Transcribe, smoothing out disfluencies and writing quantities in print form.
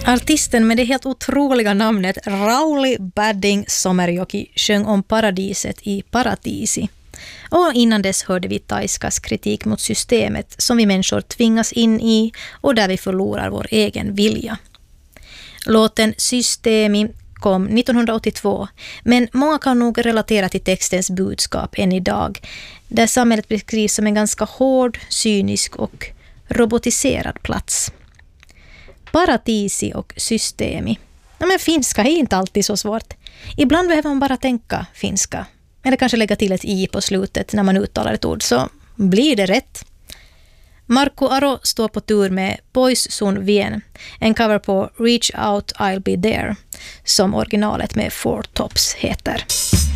Artisten med det helt otroliga namnet Rauli Badding Somerjoki sjöng om paradiset i Paratisi. Och innan dess hörde vi Taiskas kritik mot systemet som vi människor tvingas in i och där vi förlorar vår egen vilja. Låten Systemi kom 1982, men många kan nog relatera till textens budskap än idag, där samhället beskrivs som en ganska hård, cynisk och robotiserad plats. Paratisi och systemi. Ja, men finska är inte alltid så svårt. Ibland behöver man bara tänka finska. Eller kanske lägga till ett i på slutet när man uttalar ett ord, så blir det rätt. Marco Aro står på tur med Pois sun vien, en cover på Reach Out I'll Be There, som originalet med Four Tops heter.